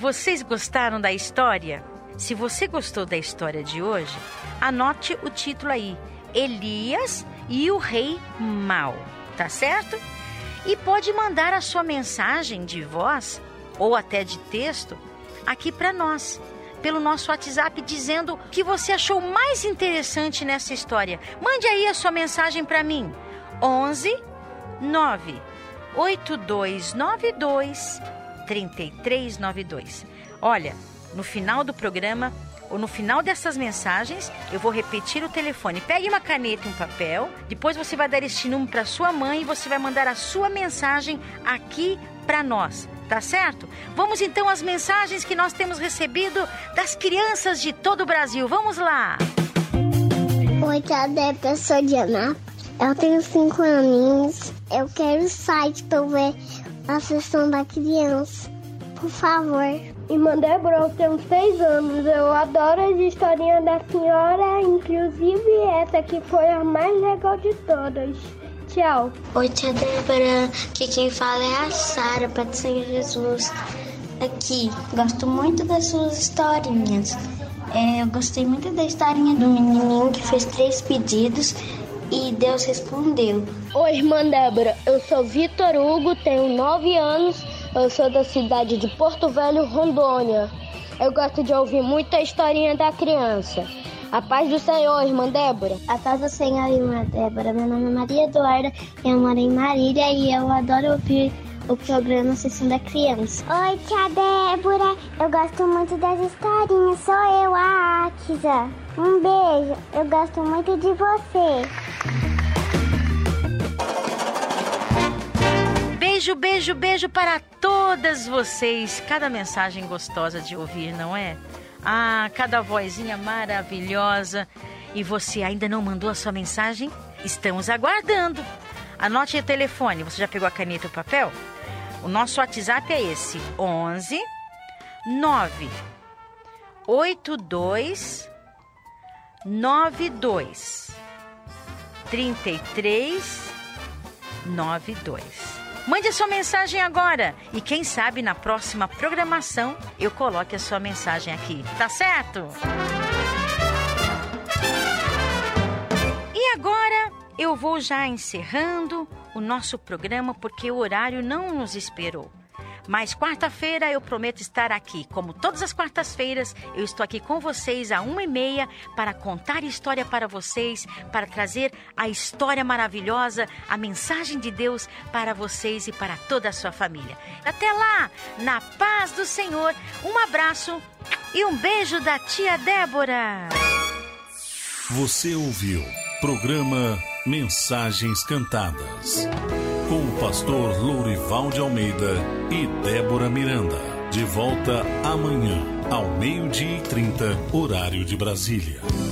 vocês gostaram da história? Se você gostou da história de hoje, anote o título aí, Elias e o Rei Mau, tá certo? E pode mandar a sua mensagem de voz ou até de texto aqui para nós, pelo nosso WhatsApp, dizendo o que você achou mais interessante nessa história. Mande aí a sua mensagem para mim, 11 9 8292 3392. Olha, no final do programa, ou no final dessas mensagens, eu vou repetir o telefone. Pegue uma caneta e um papel, depois você vai dar este número para sua mãe e você vai mandar a sua mensagem aqui para nós, tá certo? Vamos então às mensagens que nós temos recebido das crianças de todo o Brasil. Vamos lá! Oi, tia Débora, eu sou Diana. Eu tenho 5 aninhos. Eu quero o site para eu ver a sessão da criança. Por favor. Irmã Débora, eu tenho 6 anos. Eu adoro as historinhas da senhora. Inclusive, essa aqui foi a mais legal de todas. Tchau. Oi, tia Débora. Aqui quem fala é a Sara, Patricinha Jesus. Aqui, gosto muito das suas historinhas. Eu gostei muito da historinha do menininho que fez 3 pedidos e Deus respondeu. Oi, irmã Débora. Eu sou Vitor Hugo, tenho 9 anos. Eu sou da cidade de Porto Velho, Rondônia. Eu gosto de ouvir muito a historinha da criança. A paz do Senhor, irmã Débora. A paz do Senhor, irmã Débora. Meu nome é Maria Eduarda, eu moro em Marília e eu adoro ouvir o programa Sessão da Criança. Oi, tia Débora. Eu gosto muito das historinhas. Sou eu, a Akisa. Um beijo. Eu gosto muito de você. Beijo, beijo, beijo para todas vocês. Cada mensagem gostosa de ouvir, não é? Ah, cada vozinha maravilhosa. E você ainda não mandou a sua mensagem? Estamos aguardando. Anote o telefone. Você já pegou a caneta e o papel? O nosso WhatsApp é esse: 11 9 82 92 33 92. Mande a sua mensagem agora e quem sabe na próxima programação eu coloque a sua mensagem aqui, tá certo? E agora eu vou já encerrando o nosso programa porque o horário não nos esperou. Mas quarta-feira eu prometo estar aqui. Como todas as quartas-feiras, eu estou aqui com vocês às 1h30 para contar história para vocês, para trazer a história maravilhosa, a mensagem de Deus para vocês e para toda a sua família. Até lá, na paz do Senhor, um abraço e um beijo da tia Débora. Você ouviu programa Mensagens Cantadas, com o pastor Lourival de Almeida e Débora Miranda. De volta amanhã, ao 12:30, horário de Brasília.